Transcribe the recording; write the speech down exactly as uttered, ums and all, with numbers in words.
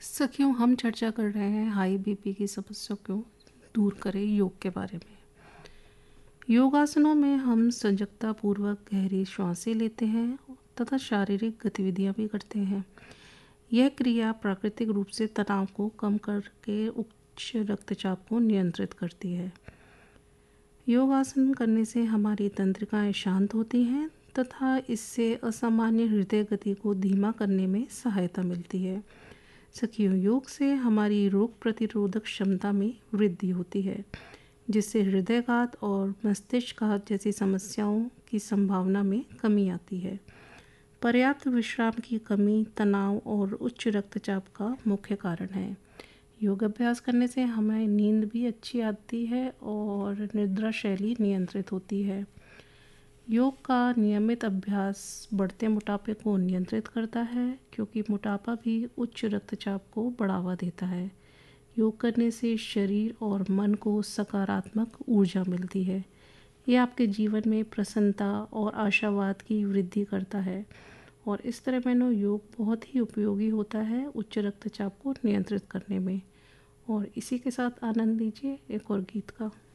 सखियों, हम चर्चा कर रहे हैं हाई बीपी की समस्या को दूर करें योग के बारे में। योगासनों में हम सजगता पूर्वक गहरी श्वासें लेते हैं तथा शारीरिक गतिविधियां भी करते हैं। यह क्रिया प्राकृतिक रूप से तनाव को कम करके उच्च रक्तचाप को नियंत्रित करती है। योगासन करने से हमारी तंत्रिकाएं शांत होती हैं तथा इससे असामान्य हृदय गति को धीमा करने में सहायता मिलती है। सखियों, योग से हमारी रोग प्रतिरोधक क्षमता में वृद्धि होती है, जिससे हृदयघात और मस्तिष्कघात जैसी समस्याओं की संभावना में कमी आती है। पर्याप्त विश्राम की कमी तनाव और उच्च रक्तचाप का मुख्य कारण है। योग अभ्यास करने से हमें नींद भी अच्छी आती है और निद्रा शैली नियंत्रित होती है। योग का नियमित अभ्यास बढ़ते मोटापे को नियंत्रित करता है, क्योंकि मोटापा भी उच्च रक्तचाप को बढ़ावा देता है। योग करने से शरीर और मन को सकारात्मक ऊर्जा मिलती है। यह आपके जीवन में प्रसन्नता और आशावाद की वृद्धि करता है और इस तरह मैंने योग बहुत ही उपयोगी होता है उच्च रक्तचाप को नियंत्रित करने में। और इसी के साथ आनंद लीजिए एक और गीत का।